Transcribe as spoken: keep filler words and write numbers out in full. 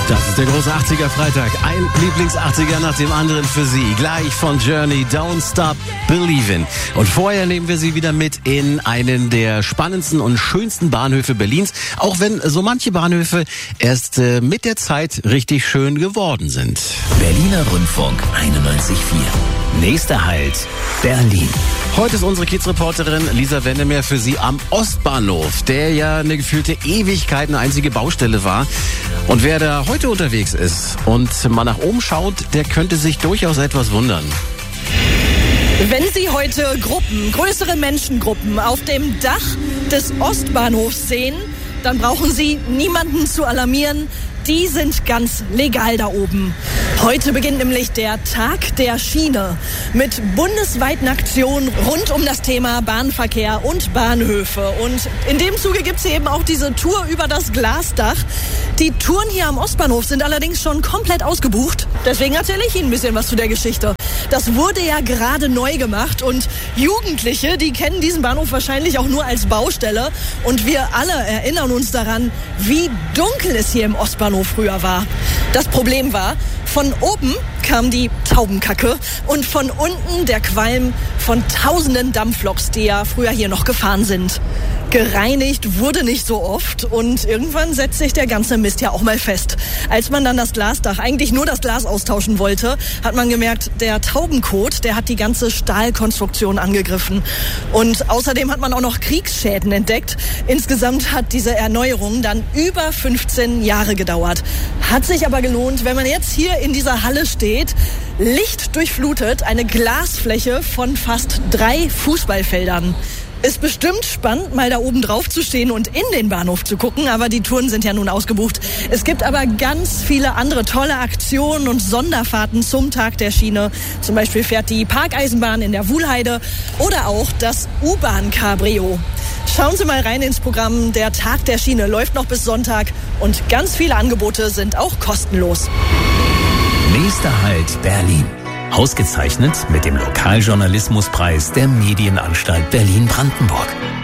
Das ist der große achtziger-Freitag. Ein Lieblings-achtziger nach dem anderen für Sie. Gleich von Journey, Don't Stop Believin'. Und vorher nehmen wir Sie wieder mit in einen der spannendsten und schönsten Bahnhöfe Berlins. Auch wenn so manche Bahnhöfe erst äh, mit der Zeit richtig schön geworden sind. Berliner Rundfunk einundneunzig Komma vier. Nächster Halt, Berlin. Heute ist unsere Kids-Reporterin Lisa Wendemeyer für Sie am Ostbahnhof, der ja eine gefühlte Ewigkeit eine einzige Baustelle war. Und wer da heute unterwegs ist und mal nach oben schaut, der könnte sich durchaus etwas wundern. Wenn Sie heute Gruppen, größere Menschengruppen auf dem Dach des Ostbahnhofs sehen, dann brauchen Sie niemanden zu alarmieren. Die sind ganz legal da oben. Heute beginnt nämlich der Tag der Schiene mit bundesweiten Aktionen rund um das Thema Bahnverkehr und Bahnhöfe. Und in dem Zuge gibt es eben auch diese Tour über das Glasdach. Die Touren hier am Ostbahnhof sind allerdings schon komplett ausgebucht. Deswegen erzähle ich Ihnen ein bisschen was zu der Geschichte. Das wurde ja gerade neu gemacht und Jugendliche, die kennen diesen Bahnhof wahrscheinlich auch nur als Baustelle. Und wir alle erinnern uns daran, wie dunkel es hier im Ostbahnhof früher war. Das Problem war, von oben kam die Taubenkacke und von unten der Qualm von tausenden Dampfloks, die ja früher hier noch gefahren sind. Gereinigt wurde nicht so oft und irgendwann setzt sich der ganze Mist ja auch mal fest. Als man dann das Glasdach, eigentlich nur das Glas austauschen wollte, hat man gemerkt, der Taubenkot, der hat die ganze Stahlkonstruktion angegriffen. Und außerdem hat man auch noch Kriegsschäden entdeckt. Insgesamt hat diese Erneuerung dann über fünfzehn Jahre gedauert. Hat sich aber gelohnt, wenn man jetzt hier in dieser Halle steht, Licht durchflutet, eine Glasfläche von fast drei Fußballfeldern. Ist bestimmt spannend, mal da oben drauf zu stehen und in den Bahnhof zu gucken, aber die Touren sind ja nun ausgebucht. Es gibt aber ganz viele andere tolle Aktionen und Sonderfahrten zum Tag der Schiene. Zum Beispiel fährt die Parkeisenbahn in der Wuhlheide oder auch das U-Bahn-Cabrio. Schauen Sie mal rein ins Programm. Der Tag der Schiene läuft noch bis Sonntag und ganz viele Angebote sind auch kostenlos. Nächster Halt, Berlin. Ausgezeichnet mit dem Lokaljournalismuspreis der Medienanstalt Berlin-Brandenburg.